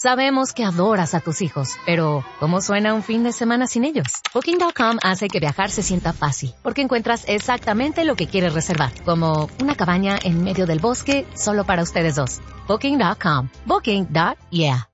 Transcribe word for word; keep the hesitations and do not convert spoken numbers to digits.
Sabemos que adoras a tus hijos, pero ¿cómo suena un fin de semana sin ellos? Booking punto com hace que viajar se sienta fácil, porque encuentras exactamente lo que quieres reservar, como una cabaña en medio del bosque solo para ustedes dos. Booking punto com. Booking. Yeah.